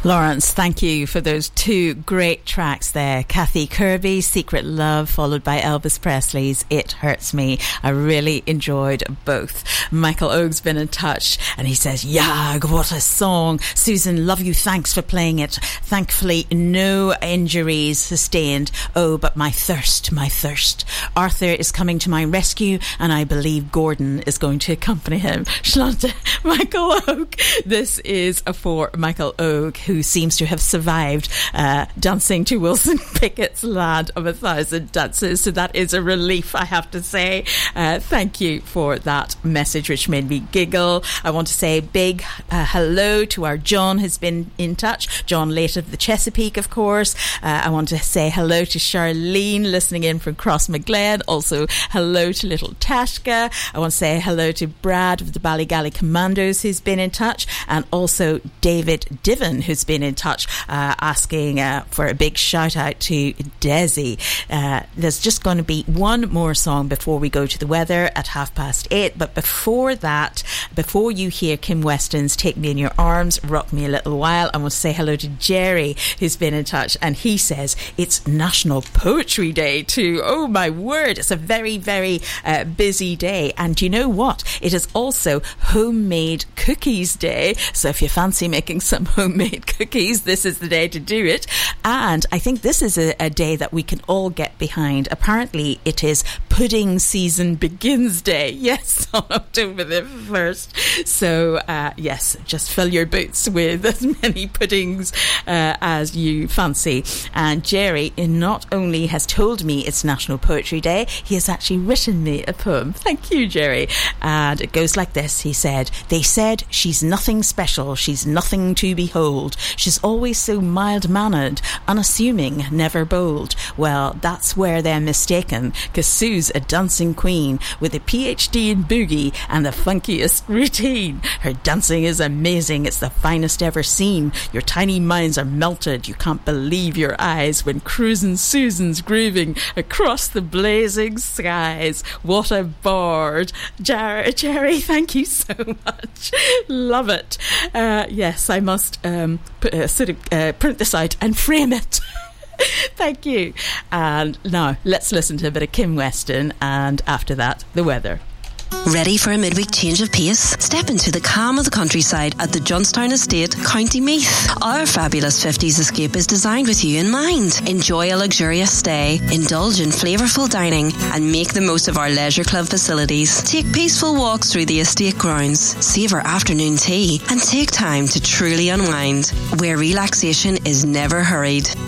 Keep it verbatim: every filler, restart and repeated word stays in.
Lawrence, thank you for those two great tracks there. Kathy Kirby's Secret Love, followed by Elvis Presley's It Hurts Me. I really enjoyed both. Michael Ogue's been in touch and he says, Yag, what a song. Susan, love you, thanks for playing it. Thankfully, no injuries sustained. Oh, but my thirst, my thirst. Arthur is coming to my rescue and I believe Gordon is going to accompany him. Shlanta, Michael Ogue. This is for Michael Ogue, who seems to have survived uh, dancing to Wilson Pickett's Land of a Thousand Dances. So that is a relief, I have to say. Uh, thank you for that message, which made me giggle. I want to say a big uh, hello to our John, who's been in touch. John Late of the Chesapeake, of course. Uh, I want to say hello to Charlene, listening in from Crossmaglen. Also, hello to little Tashka. I want to say hello to Brad of the Ballygally Commandos, who's been in touch. And also David Diven, who's been in touch, uh, asking uh, for a big shout out to Desi. Uh, there's just going to be one more song before we go to the weather at half past eight. But before that, before you hear Kim Weston's Take Me in Your Arms, Rock Me a Little While, I want to say hello to Jerry, who's been in touch, and he says it's National Poetry Day too. Oh my word, it's a very, very uh, busy day. And you know what? It is also Homemade Cookies Day. So if you fancy making some homemade cookies, this is the day to do it. And I think this is a, a day that we can all get behind. Apparently it is Pudding Season Begins Day, yes, on October the first. So uh, yes, just fill your boots with as many puddings uh, as you fancy. And Jerry not only has told me it's National Poetry Day, he has actually written me a poem. Thank you, Jerry. And it goes like this. He said, they said she's nothing special, she's nothing to behold. She's always so mild-mannered, unassuming, never bold. Well, that's where they're mistaken, 'cause Sue's a dancing queen with a P H D in boogie and the funkiest routine. Her dancing is amazing, it's the finest ever seen. Your tiny minds are melted, you can't believe your eyes when cruising Susan's grooving across the blazing skies. What a board. Jer- Jerry, thank you so much. Love it. Uh, yes, I must um, put, uh, sort of uh, print this out and frame it. Thank you. And now let's listen to a bit of Kim Weston, and after that, the weather. Ready for a midweek change of pace? Step into the calm of the countryside at the Johnstown Estate, County Meath. Our fabulous fifties escape is designed with you in mind. Enjoy a luxurious stay, indulge in flavourful dining, and make the most of our leisure club facilities. Take peaceful walks through the estate grounds, savour afternoon tea, and take time to truly unwind, where relaxation is never hurried.